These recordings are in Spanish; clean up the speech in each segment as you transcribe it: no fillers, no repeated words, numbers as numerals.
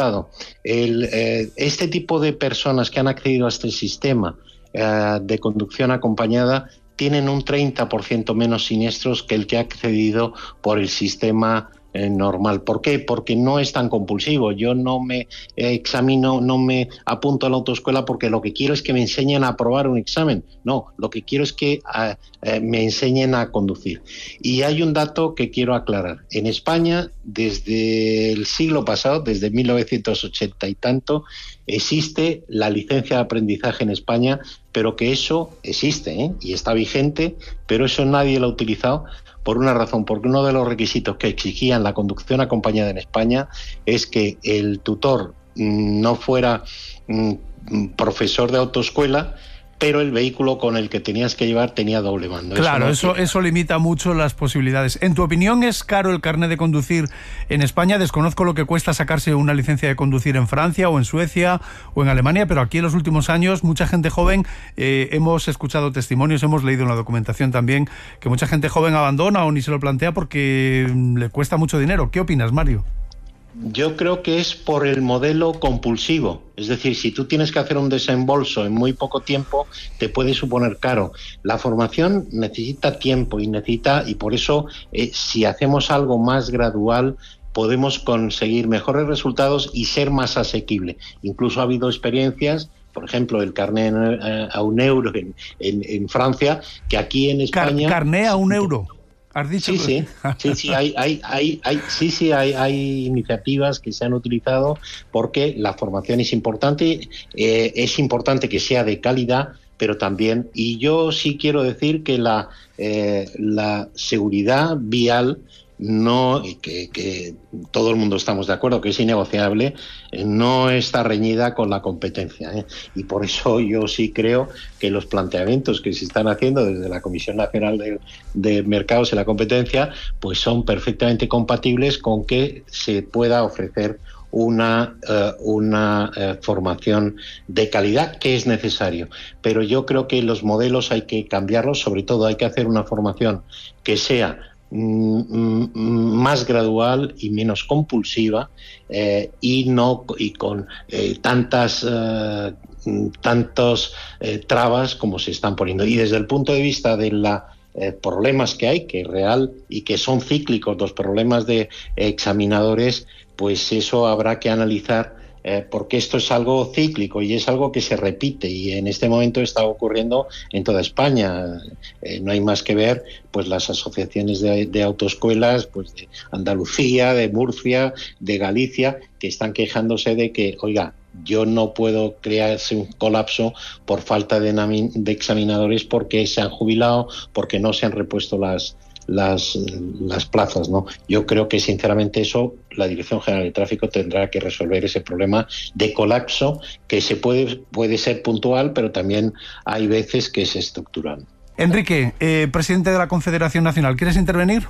resultado. Este tipo de personas que han accedido a este sistema de conducción acompañada tienen un 30% menos siniestros que el que ha accedido por el sistema normal. ¿Por qué? Porque no es tan compulsivo. Yo no me examino, no me apunto a la autoescuela porque lo que quiero es que me enseñen a aprobar un examen. No, lo que quiero es que me enseñen a conducir. Y hay un dato que quiero aclarar. En España, desde el siglo pasado, desde 1980 y tanto, existe la licencia de aprendizaje en España, pero que eso existe, y está vigente, pero eso nadie lo ha utilizado por una razón, porque uno de los requisitos que exigían la conducción acompañada en España es que el tutor no fuera profesor de autoescuela, pero el vehículo con el que tenías que llevar tenía doble mando. Claro, eso limita mucho las posibilidades. En tu opinión, ¿es caro el carnet de conducir en España? Desconozco lo que cuesta sacarse una licencia de conducir en Francia o en Suecia o en Alemania, pero aquí en los últimos años mucha gente joven, hemos escuchado testimonios, hemos leído en la documentación también, que mucha gente joven abandona o ni se lo plantea porque le cuesta mucho dinero. ¿Qué opinas, Mario? Yo creo que es por el modelo compulsivo. Es decir, si tú tienes que hacer un desembolso en muy poco tiempo, te puede suponer caro. La formación necesita tiempo y por eso, si hacemos algo más gradual, podemos conseguir mejores resultados y ser más asequible. Incluso ha habido experiencias, por ejemplo, el carné a €1 en Francia, que aquí en España... ¿Carné a €1? ¿Has dicho? Sí, hay iniciativas que se han utilizado porque la formación es importante que sea de calidad, pero también, y yo sí quiero decir que la seguridad vial, que todo el mundo estamos de acuerdo que es innegociable, no está reñida con la competencia, y por eso yo sí creo que los planteamientos que se están haciendo desde la Comisión Nacional de Mercados y la Competencia pues son perfectamente compatibles con que se pueda ofrecer una formación de calidad, que es necesario, pero yo creo que los modelos hay que cambiarlos. Sobre todo hay que hacer una formación que sea más gradual y menos compulsiva, y con tantas trabas como se están poniendo. Y desde el punto de vista de los problemas que hay, que es real y que son cíclicos, los problemas de examinadores, pues eso habrá que analizar, porque esto es algo cíclico y es algo que se repite, y en este momento está ocurriendo en toda España. No hay más que ver pues las asociaciones de autoescuelas, pues de Andalucía, de Murcia, de Galicia, que están quejándose de que, oiga, yo no puedo crearse un colapso por falta de examinadores porque se han jubilado, porque no se han repuesto las plazas, ¿no? Yo creo que sinceramente eso la Dirección General de Tráfico tendrá que resolver ese problema de colapso, que se puede ser puntual, pero también hay veces que es estructural. Enrique, presidente de la Confederación Nacional, ¿quieres intervenir?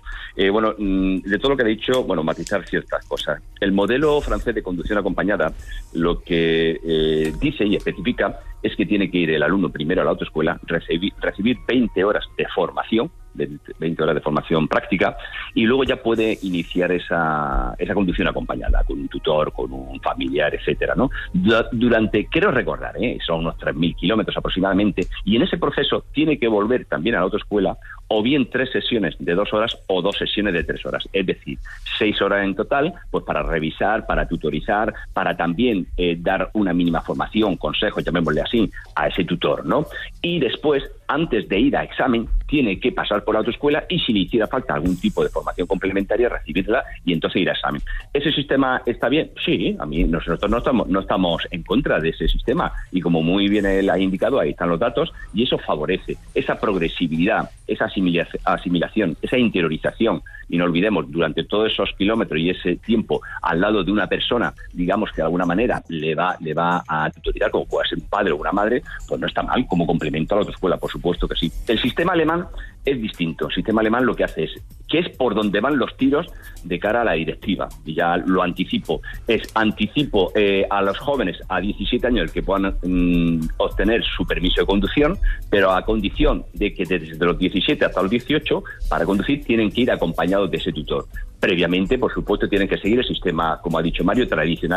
De todo lo que ha dicho, matizar ciertas cosas. El modelo francés de conducción acompañada lo que dice y especifica es que tiene que ir el alumno primero a la autoescuela, recibir 20 horas de formación, 20 horas de formación práctica, y luego ya puede iniciar esa conducción acompañada con un tutor, con un familiar, etcétera, ¿no? Durante, quiero recordar, son unos 3.000 kilómetros aproximadamente, y en ese proceso tiene que volver también a la autoescuela, o bien 3 sesiones de 2 horas o 2 sesiones de 3 horas, es decir, 6 horas en total, pues para revisar, para tutorizar, para también dar una mínima formación, consejos, llamémosle así, a ese tutor, ¿no? Y después, antes de ir a examen, tiene que pasar por la autoescuela y si le hiciera falta algún tipo de formación complementaria, recibirla y entonces ir a examen. ¿Ese sistema está bien? Sí, a mí nosotros no estamos en contra de ese sistema, y como muy bien él ha indicado, ahí están los datos, y eso favorece esa progresividad, esa asimilación, esa interiorización. Y no olvidemos, durante todos esos kilómetros y ese tiempo al lado de una persona, digamos que de alguna manera le va a tutorizar, como puede ser un padre o una madre, pues no está mal como complemento a la autoescuela, por supuesto que sí. El sistema alemán es distinto. El sistema alemán lo que hace es, que es por donde van los tiros de cara a la directiva, y ya lo anticipo, anticipo a los jóvenes a 17 años el que puedan obtener su permiso de conducción, pero a condición de que desde los 17 hasta los 18, para conducir tienen que ir acompañados de ese tutor. Previamente, por supuesto, tienen que seguir el sistema, como ha dicho Mario, tradicional